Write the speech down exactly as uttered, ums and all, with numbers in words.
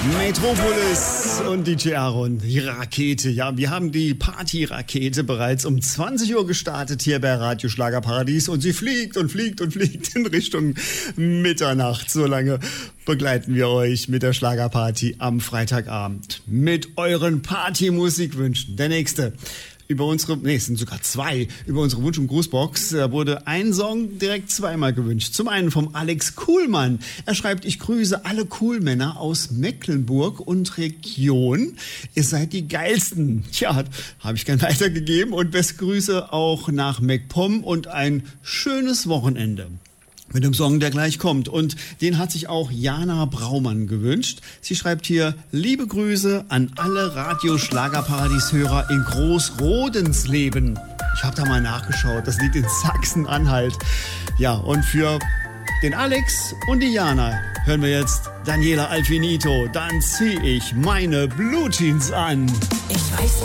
Metropolis und D J Aaron, die Rakete. Ja, wir haben die Party-Rakete bereits um zwanzig Uhr gestartet hier bei Radio Schlagerparadies und sie fliegt und fliegt und fliegt in Richtung Mitternacht. So lange begleiten wir euch mit der Schlagerparty am Freitagabend mit euren Partymusikwünschen. Der nächste. Über unsere, nee, es sind sogar zwei, über unsere Wunsch- und Grußbox da wurde ein Song direkt zweimal gewünscht. Zum einen vom Alex Kuhlmann. Er schreibt, ich grüße alle Coolmänner aus Mecklenburg und Region. Ihr seid die geilsten. Tja, habe ich gern weitergegeben und beste Grüße auch nach MacPom und ein schönes Wochenende. Mit dem Song, der gleich kommt. Und den hat sich auch Jana Braumann gewünscht. Sie schreibt hier, liebe Grüße an alle Radio-Schlagerparadies-Hörer in Großrodensleben. Ich habe da mal nachgeschaut, das liegt in Sachsen-Anhalt. Ja, und für den Alex und die Jana hören wir jetzt Daniela Alfinito. Dann zieh ich meine Blue Jeans an. Ich weiß